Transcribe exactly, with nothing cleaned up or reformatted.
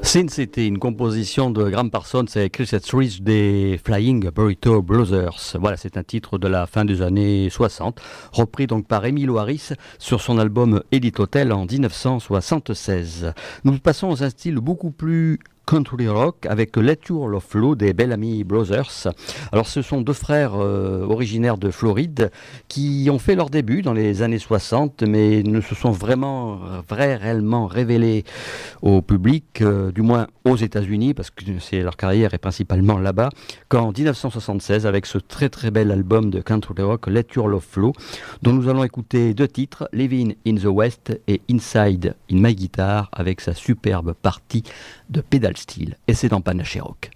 Sin, c'était une composition de Graham Parsons et Chris Etheridge des Flying Burrito Brothers. Voilà, c'est un titre de la fin des années soixante, repris donc par Emmylou Harris sur son album Edith Hotel en dix-neuf cent soixante-seize. Nous passons dans un style beaucoup plus country rock avec Let Your Love Flow des Bellamy Brothers. Alors ce sont deux frères euh, originaires de Floride qui ont fait leur début dans les années soixante mais ne se sont vraiment vrai, réellement révélés au public, euh, du moins aux États-Unis parce que c'est, leur carrière est principalement là-bas, qu'en dix-neuf cent soixante-seize avec ce très très bel album de country rock Let Your Love Flow dont nous allons écouter deux titres, Living in the West et Inside in My Guitar avec sa superbe partie de pédale style, et c'est dans Panache Rock.